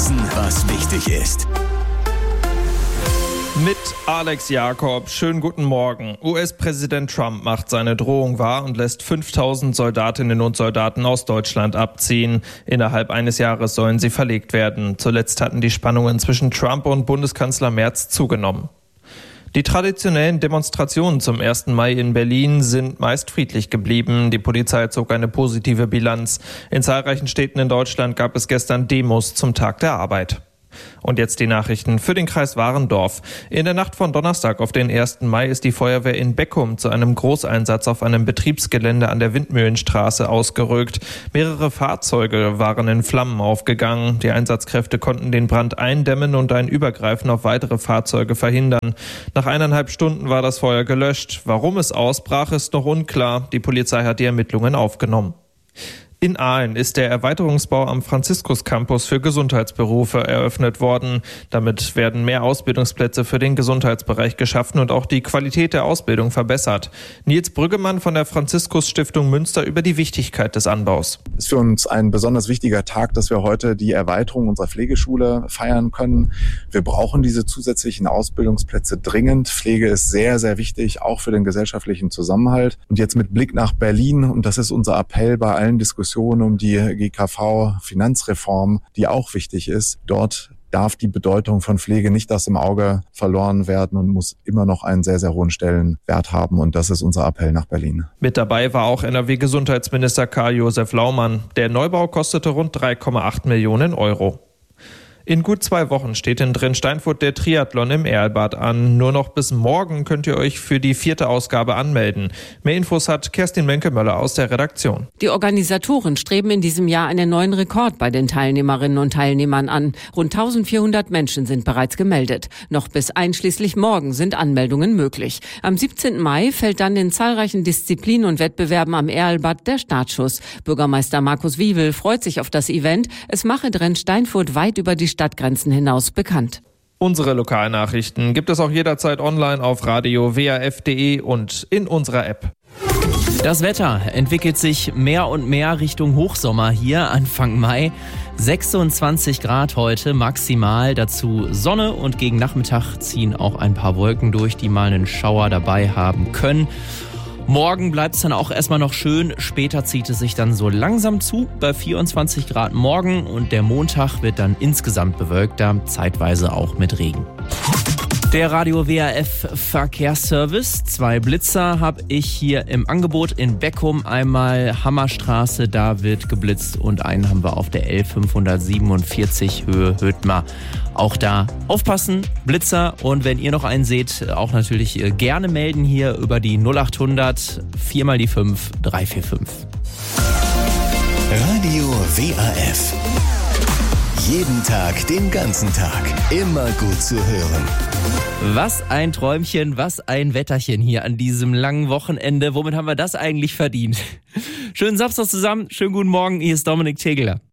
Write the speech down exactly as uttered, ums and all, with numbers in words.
Wissen, was wichtig ist. Mit Alex Jakob. Schönen guten Morgen. U S-Präsident Trump macht seine Drohung wahr und lässt fünftausend Soldatinnen und Soldaten aus Deutschland abziehen. Innerhalb eines Jahres sollen sie verlegt werden. Zuletzt hatten die Spannungen zwischen Trump und Bundeskanzler Merz zugenommen. Die traditionellen Demonstrationen zum ersten Mai in Berlin sind meist friedlich geblieben. Die Polizei zog eine positive Bilanz. In zahlreichen Städten in Deutschland gab es gestern Demos zum Tag der Arbeit. Und jetzt die Nachrichten für den Kreis Warendorf. In der Nacht von Donnerstag auf den ersten Mai ist die Feuerwehr in Beckum zu einem Großeinsatz auf einem Betriebsgelände an der Windmühlenstraße ausgerückt. Mehrere Fahrzeuge waren in Flammen aufgegangen. Die Einsatzkräfte konnten den Brand eindämmen und ein Übergreifen auf weitere Fahrzeuge verhindern. Nach eineinhalb Stunden war das Feuer gelöscht. Warum es ausbrach, ist noch unklar. Die Polizei hat die Ermittlungen aufgenommen. In Aalen ist der Erweiterungsbau am Franziskus-Campus für Gesundheitsberufe eröffnet worden. Damit werden mehr Ausbildungsplätze für den Gesundheitsbereich geschaffen und auch die Qualität der Ausbildung verbessert. Nils Brüggemann von der Franziskus-Stiftung Münster über die Wichtigkeit des Anbaus. Es ist für uns ein besonders wichtiger Tag, dass wir heute die Erweiterung unserer Pflegeschule feiern können. Wir brauchen diese zusätzlichen Ausbildungsplätze dringend. Pflege ist sehr, sehr wichtig, auch für den gesellschaftlichen Zusammenhalt. Und jetzt mit Blick nach Berlin, und das ist unser Appell bei allen Diskussionen, um die G K V-Finanzreform, die auch wichtig ist. Dort darf die Bedeutung von Pflege nicht aus dem Auge verloren werden und muss immer noch einen sehr, sehr hohen Stellenwert haben. Und das ist unser Appell nach Berlin. Mit dabei war auch N R W-Gesundheitsminister Karl-Josef Laumann. Der Neubau kostete rund drei Komma acht Millionen Euro. In gut zwei Wochen steht in Drensteinfurt der Triathlon im Erlbad an. Nur noch bis morgen könnt ihr euch für die vierte Ausgabe anmelden. Mehr Infos hat Kerstin Menke-Möller aus der Redaktion. Die Organisatoren streben in diesem Jahr einen neuen Rekord bei den Teilnehmerinnen und Teilnehmern an. Rund eintausendvierhundert Menschen sind bereits gemeldet. Noch bis einschließlich morgen sind Anmeldungen möglich. Am siebzehnten Mai fällt dann in zahlreichen Disziplinen und Wettbewerben am Erlbad der Startschuss. Bürgermeister Markus Wiewel freut sich auf das Event. Es mache Drensteinfurt weit über die Stadtgrenzen hinaus bekannt. Unsere Lokalnachrichten gibt es auch jederzeit online auf radio w a f punkt d e und in unserer App. Das Wetter entwickelt sich mehr und mehr Richtung Hochsommer hier Anfang Mai. sechsundzwanzig Grad heute maximal, dazu Sonne und gegen Nachmittag ziehen auch ein paar Wolken durch, die mal einen Schauer dabei haben können. Morgen bleibt es dann auch erstmal noch schön, später zieht es sich dann so langsam zu bei vierundzwanzig Grad morgen und der Montag wird dann insgesamt bewölkter, zeitweise auch mit Regen. Der Radio W A F Verkehrsservice. Zwei Blitzer habe ich hier im Angebot in Beckum. Einmal Hammerstraße, da wird geblitzt und einen haben wir auf der L fünfhundertsiebenundvierzig Höhe Höthmar. Auch da aufpassen, Blitzer, und wenn ihr noch einen seht, auch natürlich gerne melden hier über die null achthundert vier mal die fünf drei vier fünf. Radio W A F. Jeden Tag, den ganzen Tag. Immer gut zu hören. Was ein Träumchen, was ein Wetterchen hier an diesem langen Wochenende. Womit haben wir das eigentlich verdient? Schönen Samstag zusammen, schönen guten Morgen, hier ist Dominik Tegeler.